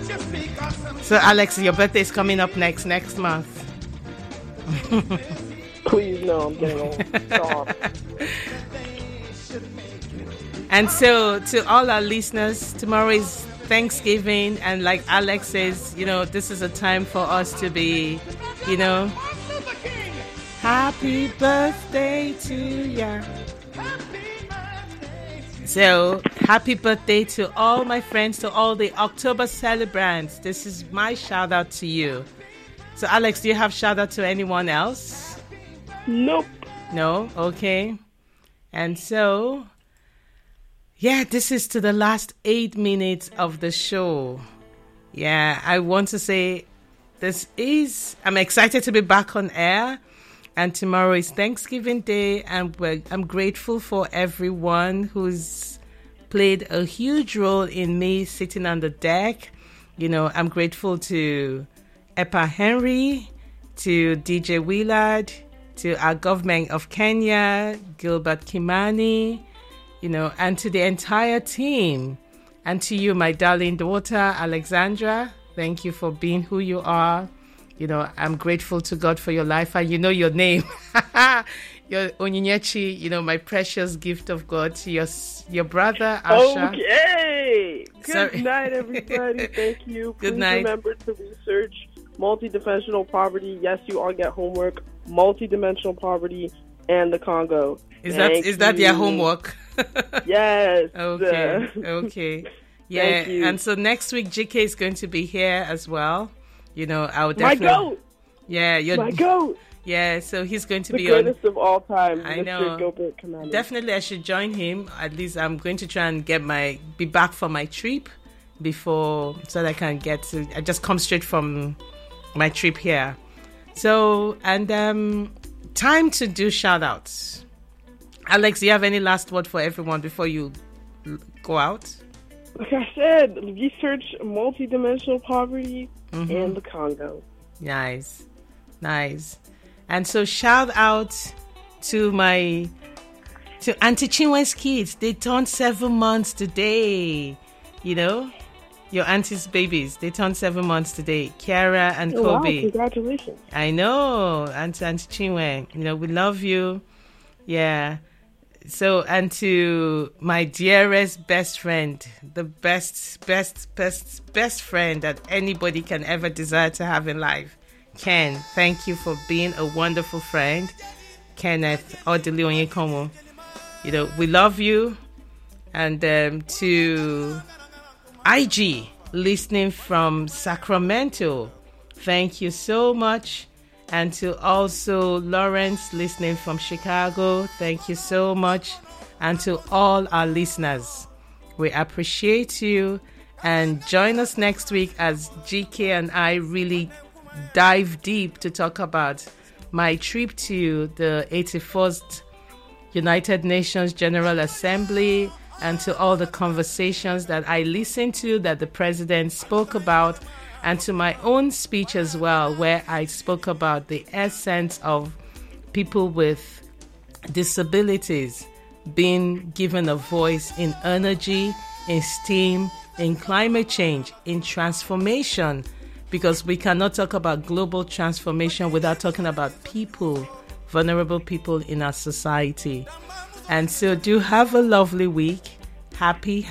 So, Alex, your birthday is coming up next month. Please, no, I'm getting old. Stop. And so, to all our listeners, tomorrow is Thanksgiving, and like Alex says, this is a time for us to be, happy birthday to ya. So, happy birthday to all my friends, to all the October celebrants. This is my shout out to you. So, Alex, do you have shout out to anyone else? Nope. No? Okay. And so, yeah, this is to the last 8 minutes of the show. Yeah, I want to say I'm excited to be back on air. And tomorrow is Thanksgiving Day, and I'm grateful for everyone who's played a huge role in me sitting on the deck. I'm grateful to Epa Henry, to DJ Willard, to our government of Kenya, Gilbert Kimani, and to the entire team. And to you, my darling daughter, Alexandra, thank you for being who you are. I'm grateful to God for your life, and your name. Your Onyinyechi, my precious gift of God, to your brother, Asha. Okay. Good night, everybody. Thank you. Good night. Remember to research multidimensional poverty. Yes, you all get homework. Multidimensional poverty and the Congo. Is that their homework? Yes. Okay. Yeah. And so next week, GK is going to be here as well. I'll definitely. My goat. Yeah, my goat. Yeah, so he's going to the be greatest of all time. I know. Mr. Gilbert Kimani. Definitely, I should join him. At least I'm going to try and be back for my trip so that I can I just come straight from my trip here. So, and time to do shout outs. Alex, do you have any last word for everyone before you go out? Like I said, research multidimensional poverty and the Congo. Nice. And so shout out to Auntie Chinwe's kids. They turned 7 months today. Your auntie's babies. They turned 7 months today. Kiara and Kobe. Wow, congratulations. I know. Auntie Chinwe. we love you. Yeah. So, and to my dearest best friend, the best friend that anybody can ever desire to have in life, Ken, thank you for being a wonderful friend. Kenneth Odili Onyekomo, we love you. And to IG, listening from Sacramento, thank you so much. And to also Lawrence, listening from Chicago, thank you so much. And to all our listeners, we appreciate you. And join us next week as GK and I really dive deep to talk about my trip to the 81st United Nations General Assembly, and to all the conversations that I listened to that the president spoke about, and to my own speech as well, where I spoke about the essence of people with disabilities being given a voice in energy, in STEAM, in climate change, in transformation, because we cannot talk about global transformation without talking about people, vulnerable people in our society. And so do have a lovely week. Happy